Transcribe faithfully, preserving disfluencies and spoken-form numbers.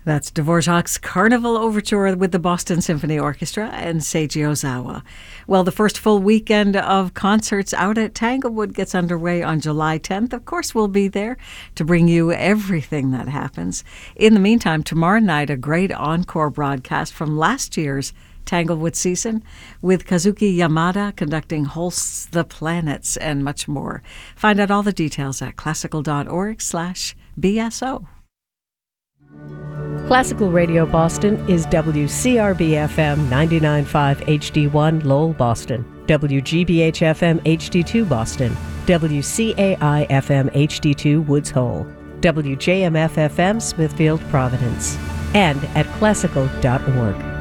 That's Dvorak's Carnival Overture with the Boston Symphony Orchestra and Seiji Ozawa. Well, the first full weekend of concerts out at Tanglewood gets underway on July tenth. Of course, we'll be there to bring you everything that happens. In the meantime, tomorrow night, a great encore broadcast from last year's Tanglewood season with Kazuki Yamada conducting Holst's The Planets and much more. Find out all the details at classical.org slash BSO. Classical Radio Boston is W C R B F M ninety-nine point five H D one Lowell, Boston, W G B H F M H D two Boston, W C A I F M H D two Woods Hole, W J M F F M Smithfield, Providence, and at classical dot org.